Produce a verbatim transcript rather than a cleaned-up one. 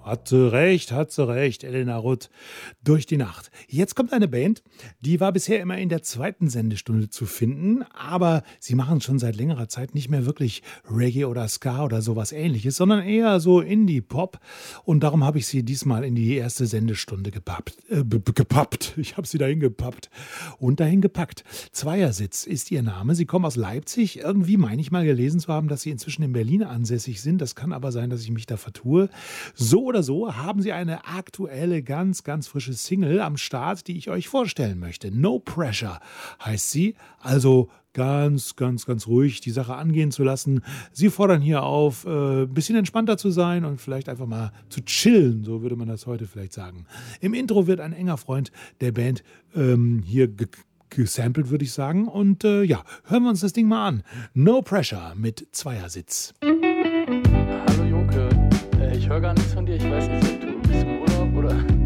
Hat sie recht, hat sie recht, Elena Rutt. Durch die Nacht. Jetzt kommt eine Band, die war bisher immer in der zweiten Sendestunde zu finden, aber sie machen schon seit längerer Zeit nicht mehr wirklich Reggae oder Ska oder sowas Ähnliches, sondern eher so Indie-Pop. Und darum habe ich sie diesmal in die erste Sendestunde gepappt. Äh, gepappt. Ich habe sie dahin gepappt und dahin gepackt. Zweiersitz ist ihr Name. Sie kommen aus Leipzig. Irgendwie meine ich mal gelesen zu haben, dass sie inzwischen in Berlin ansässig sind. Das kann aber sein, dass ich mich da vertue. So oder so haben sie eine aktuelle, ganz, ganz frische Single am Start, die ich euch vorstellen möchte. No Pressure heißt sie. Also ganz, ganz, ganz ruhig die Sache angehen zu lassen. Sie fordern hier auf, äh, ein bisschen entspannter zu sein und vielleicht einfach mal zu chillen, so würde man das heute vielleicht sagen. Im Intro wird ein enger Freund der Band ähm, hier ge- gesampelt, würde ich sagen. Und äh, ja, hören wir uns das Ding mal an. No Pressure mit Zweiersitz. Hallo Joke, äh, ich höre gar nichts von dir. Ich weiß nicht, ob du bist im Urlaub oder...